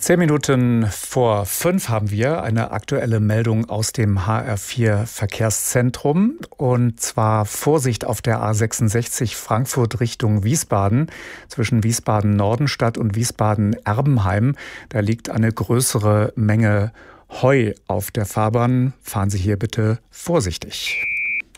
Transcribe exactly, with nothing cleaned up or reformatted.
Zehn Minuten vor fünf haben wir eine aktuelle Meldung aus dem H R vier Verkehrszentrum. Und zwar Vorsicht auf der A sechsundsechzig Frankfurt Richtung Wiesbaden. Zwischen Wiesbaden-Nordenstadt und Wiesbaden-Erbenheim. Da liegt eine größere Menge Heu auf der Fahrbahn. Fahren Sie hier bitte vorsichtig.